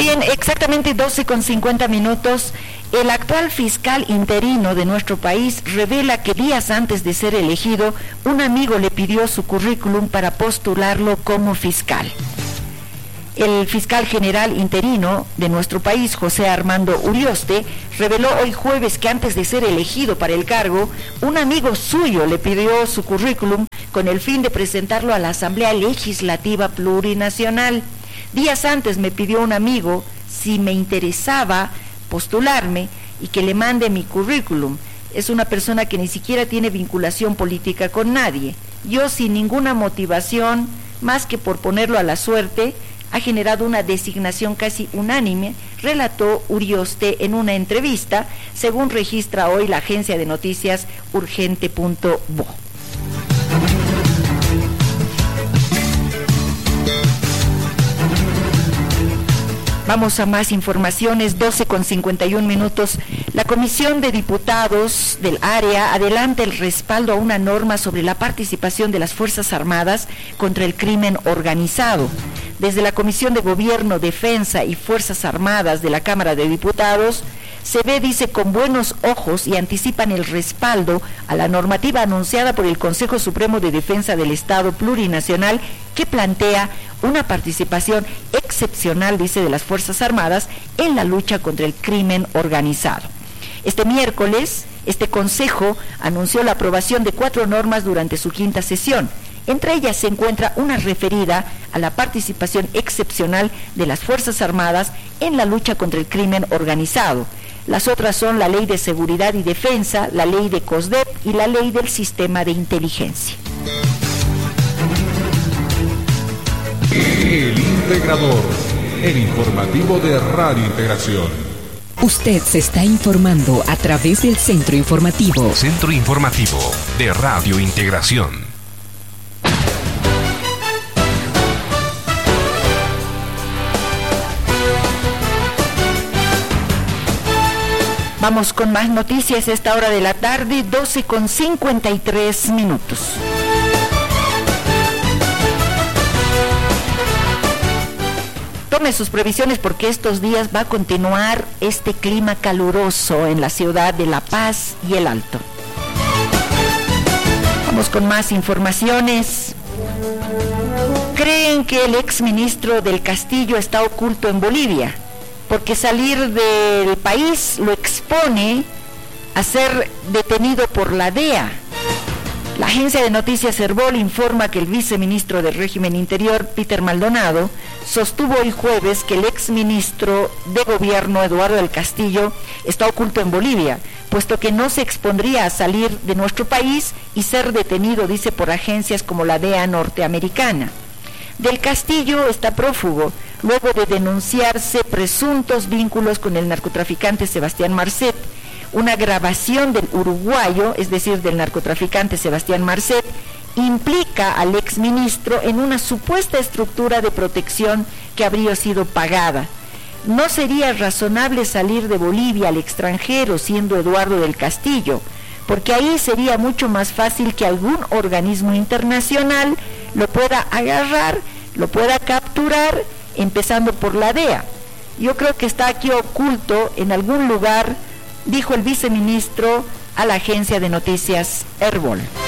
Bien, exactamente 12:50. El actual fiscal interino de nuestro país revela que días antes de ser elegido, un amigo le pidió su currículum para postularlo como fiscal. El fiscal general interino de nuestro país, José Armando Urioste, reveló hoy jueves que antes de ser elegido para el cargo, un amigo suyo le pidió su currículum con el fin de presentarlo a la Asamblea Legislativa Plurinacional. Días antes me pidió un amigo si me interesaba postularme y que le mande mi currículum. Es una persona que ni siquiera tiene vinculación política con nadie. Yo, sin ninguna motivación, más que por ponerlo a la suerte, ha generado una designación casi unánime, relató Urioste en una entrevista, según registra hoy la agencia de noticias Urgente.bo. Vamos a más informaciones, 12:51. La Comisión de Diputados del área adelanta el respaldo a una norma sobre la participación de las Fuerzas Armadas contra el crimen organizado. Desde la Comisión de Gobierno, Defensa y Fuerzas Armadas de la Cámara de Diputados, se ve, dice, con buenos ojos y anticipan el respaldo a la normativa anunciada por el Consejo Supremo de Defensa del Estado Plurinacional que plantea una participación excepcional, dice, de las Fuerzas Armadas en la lucha contra el crimen organizado. Este miércoles, este Consejo anunció la aprobación de 4 normas durante su 5ª sesión. Entre ellas se encuentra una referida a la participación excepcional de las Fuerzas Armadas en la lucha contra el crimen organizado. Las otras son la Ley de Seguridad y Defensa, la Ley de COSDEP y la Ley del Sistema de Inteligencia. El Integrador, el informativo de Radio Integración. Usted se está informando a través del Centro Informativo. Centro Informativo de Radio Integración. Vamos con más noticias a esta hora de la tarde, 12:53. Tome sus previsiones porque estos días va a continuar este clima caluroso en la ciudad de La Paz y El Alto. Vamos con más informaciones. Creen que el exministro del Castillo está oculto en Bolivia, porque salir del país lo expone a ser detenido por la DEA. La agencia de noticias Herbol informa que el viceministro del régimen interior, Peter Maldonado, sostuvo hoy jueves que el exministro de gobierno, Eduardo del Castillo, está oculto en Bolivia, puesto que no se expondría a salir de nuestro país y ser detenido, dice, por agencias como la DEA norteamericana. Del Castillo está prófugo, luego de denunciarse presuntos vínculos con el narcotraficante Sebastián Marcet. Una grabación del uruguayo, es decir, del narcotraficante Sebastián Marcet, implica al exministro en una supuesta estructura de protección que habría sido pagada. No sería razonable salir de Bolivia al extranjero siendo Eduardo del Castillo, porque ahí sería mucho más fácil que algún organismo internacional lo pueda agarrar, lo pueda capturar, empezando por la DEA. Yo creo que está aquí oculto en algún lugar, dijo el viceministro a la agencia de noticias Herbol.